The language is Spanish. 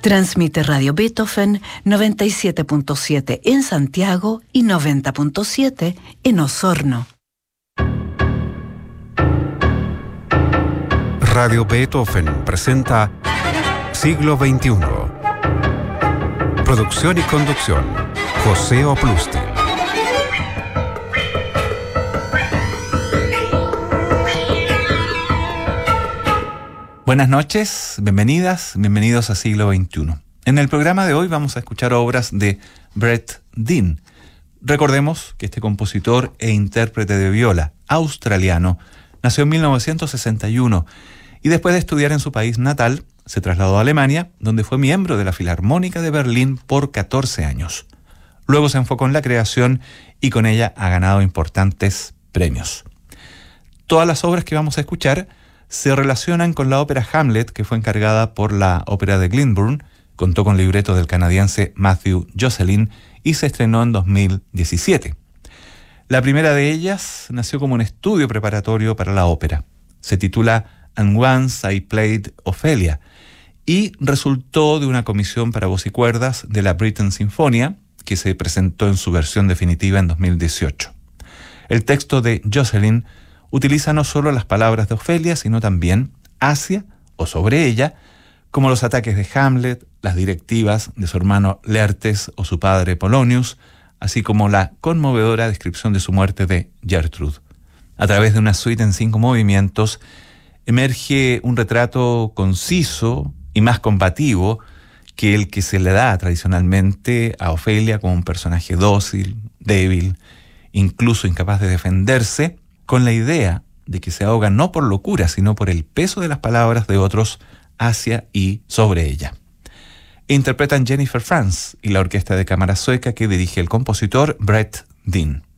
Transmite Radio Beethoven 97.7 en Santiago y 90.7 en Osorno. Radio Beethoven presenta Siglo XXI. Producción y conducción, José Oplustil. Buenas noches, bienvenidas, bienvenidos a Siglo XXI. En el programa de hoy vamos a escuchar obras de Brett Dean. Recordemos que este compositor e intérprete de viola australiano nació en 1961 y después de estudiar en su país natal se trasladó a Alemania, donde fue miembro de la Filarmónica de Berlín por 14 años. Luego se enfocó en la creación y con ella ha ganado importantes premios. Todas las obras que vamos a escuchar se relacionan con la ópera Hamlet, que fue encargada por la Ópera de Glyndebourne, contó con libreto del canadiense Matthew Jocelyn y se estrenó en 2017. La primera de ellas nació como un estudio preparatorio para la ópera. Se titula And Once I Played Ophelia y resultó de una comisión para voz y cuerdas de la Britten Sinfonia, que se presentó en su versión definitiva en 2018. El texto de Jocelyn utiliza no solo las palabras de Ofelia, sino también hacia o sobre ella, como los ataques de Hamlet, las directivas de su hermano Laertes o su padre Polonius, así como la conmovedora descripción de su muerte de Gertrude. A través de una suite en 5 movimientos, emerge un retrato conciso y más combativo que el que se le da tradicionalmente a Ofelia como un personaje dócil, débil, incluso incapaz de defenderse, con la idea de que se ahoga no por locura, sino por el peso de las palabras de otros hacia y sobre ella. Interpretan Jennifer Franz y la orquesta de cámara sueca que dirige el compositor Brett Dean.